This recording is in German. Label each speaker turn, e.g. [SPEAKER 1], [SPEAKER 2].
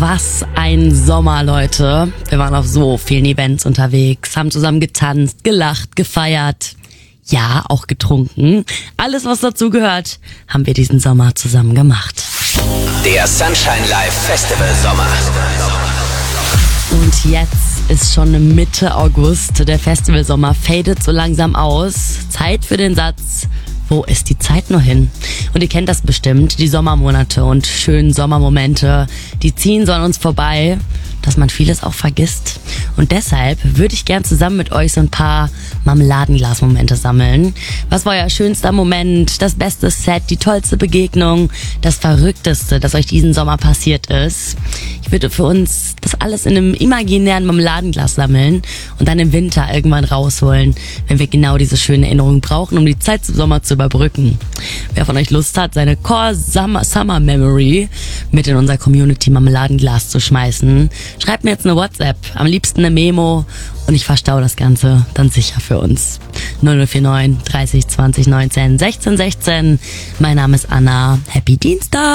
[SPEAKER 1] Was ein Sommer, Leute. Wir waren auf so vielen Events unterwegs, haben zusammen getanzt, gelacht, gefeiert. Ja, auch getrunken. Alles, was dazu gehört, haben wir diesen Sommer zusammen gemacht.
[SPEAKER 2] Der Sunshine Live Festival Sommer.
[SPEAKER 1] Und jetzt ist schon Mitte August. Der Festivalsommer fadet so langsam aus. Zeit für den Satz: Wo ist die Zeit nur hin? Und ihr kennt das bestimmt, die Sommermonate und schönen Sommermomente, die ziehen so an uns vorbei, dass man vieles auch vergisst. Und deshalb würde ich gern zusammen mit euch so ein paar Marmeladenglas-Momente sammeln. Was war euer schönster Moment, das beste Set, die tollste Begegnung, das Verrückteste, das euch diesen Sommer passiert ist? Ich würde für uns das alles in einem imaginären Marmeladenglas sammeln und dann im Winter irgendwann rausholen, wenn wir genau diese schönen Erinnerungen brauchen, um die Zeit zum Sommer zu überbrücken. Wer von euch Lust hat, seine Core Summer Memory mit in unser Community Marmeladenglas zu schmeißen, schreibt mir jetzt eine WhatsApp, am liebsten eine Memo, und ich verstaue das Ganze dann sicher für uns. 0049 30 20 19 16 16. Mein Name ist Anna. Happy Dienstag!